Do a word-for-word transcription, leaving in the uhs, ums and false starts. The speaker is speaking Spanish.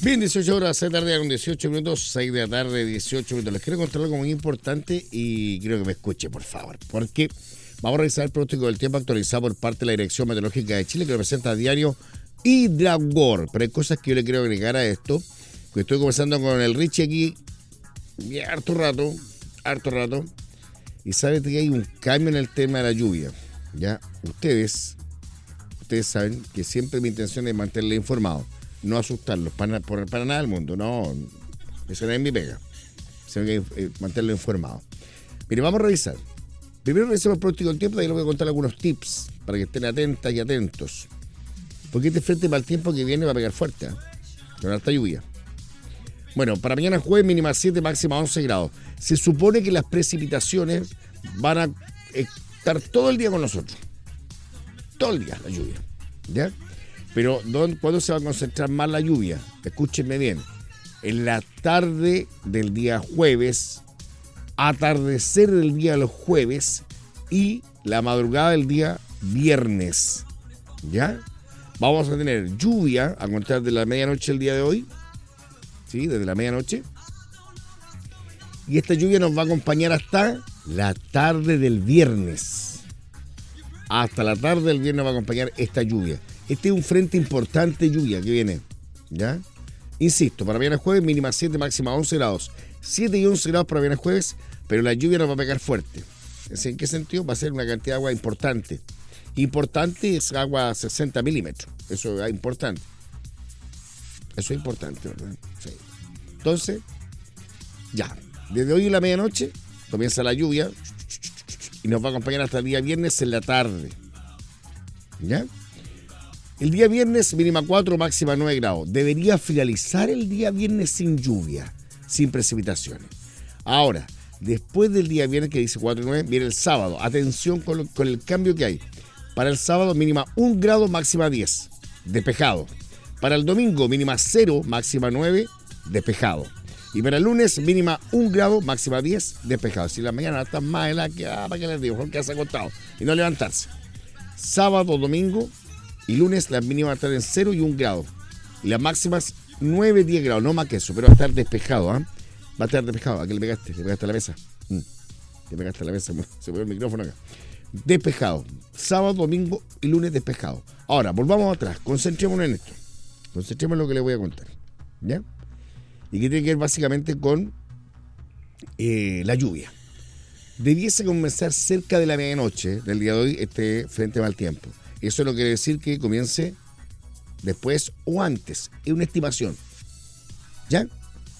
Bien, dieciocho horas, seis de la tarde con dieciocho minutos, seis de la tarde, dieciocho minutos. Les quiero contar algo muy importante y quiero que me escuche, por favor, porque vamos a revisar el pronóstico del tiempo actualizado por parte de la Dirección Meteorológica de Chile, que lo presenta a diario Hidragor. Pero hay cosas que yo le quiero agregar a esto, que estoy conversando con el Richie aquí, y harto rato, harto rato, y sabe que hay un cambio en el tema de la lluvia. Ya, ustedes, ustedes saben que siempre mi intención es mantenerle informado. No asustarlos, para, para, para nada del mundo, no, eso no es mi pega, sino que eh, mantenerlo informado. Mire, vamos a revisar. Primero revisemos el pronóstico del tiempo, y ahí les voy a contar algunos tips para que estén atentas y atentos. Porque este frente para el tiempo que viene va a pegar fuerte, ¿eh? Con alta lluvia. Bueno, para mañana jueves mínima siete, máxima once grados. Se supone que las precipitaciones van a estar todo el día con nosotros. Todo el día la lluvia, ¿ya? Pero ¿cuándo se va a concentrar más la lluvia? Escúchenme bien. En la tarde del día jueves, atardecer del día de los jueves y la madrugada del día viernes. ¿Ya? Vamos a tener lluvia a contar de la medianoche el día de hoy. ¿Sí? Desde la medianoche. Y esta lluvia nos va a acompañar hasta la tarde del viernes. Hasta la tarde del viernes va a acompañar esta lluvia. Este es un frente importante de lluvia que viene, ¿ya? Insisto, para mañana jueves mínima siete, máxima once grados. siete y once grados para mañana jueves, pero la lluvia nos va a pegar fuerte. ¿En qué sentido? Va a ser una cantidad de agua importante. Importante es agua sesenta milímetros. Eso es importante. Eso es importante, ¿verdad? Sí. Entonces, ya. Desde hoy a la medianoche comienza la lluvia y nos va a acompañar hasta el día viernes en la tarde. ¿Ya? El día viernes mínima cuatro, máxima nueve grados. Debería finalizar el día viernes sin lluvia, sin precipitaciones. Ahora, después del día viernes que dice cuatro y nueve, viene el sábado. Atención con, lo, con el cambio que hay. Para el sábado mínima un grado, máxima diez, despejado. Para el domingo mínima cero, máxima nueve, despejado. Y para el lunes mínima un grado, máxima diez, despejado. Si la mañana está más helada que, ah, para que les digo, mejor quedarse acostado y no levantarse. Sábado, domingo y lunes las mínimas van a estar en cero y un grado. Y las máximas nueve, diez grados, no más que eso, pero va a estar despejado, ¿ah? ¿eh? Va a estar despejado. ¿A qué le pegaste? Le pegaste a la mesa. Mm. Le pegaste a la mesa, se pone el micrófono acá. Despejado. Sábado, domingo y lunes despejado. Ahora, volvamos atrás. Concentrémonos en esto. Concentrémonos en lo que les voy a contar. ¿Ya? Y que tiene que ver básicamente con eh, la lluvia. Debiese comenzar cerca de la medianoche del día de hoy este frente mal tiempo. Eso no quiere decir que comience después o antes. Es una estimación. ¿Ya?